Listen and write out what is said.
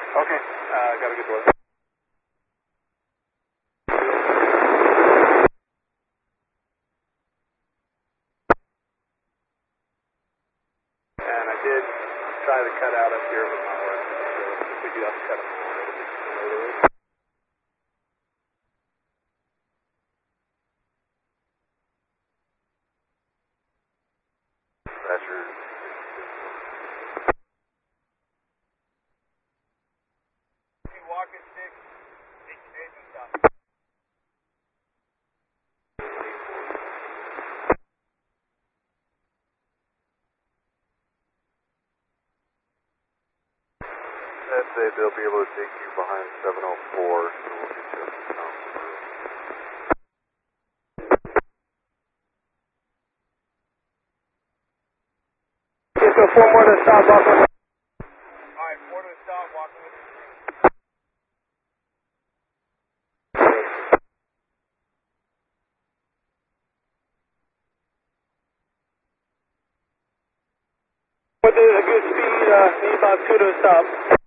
Okay, got a good door. And I did try to cut out up here, but not working. So we do have to cut it more. Pressure. Walking stick, and stuff. I'd say they'll be able to take you behind 704, so we'll get you up to town. Okay, so 4 more to stop, walking with. Alright, 4 to stop, walking with. With a good speed, need about 2 to stop.